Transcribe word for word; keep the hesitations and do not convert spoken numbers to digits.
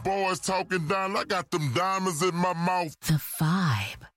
boys talking down. I got them diamonds in my mouth. The Vibe.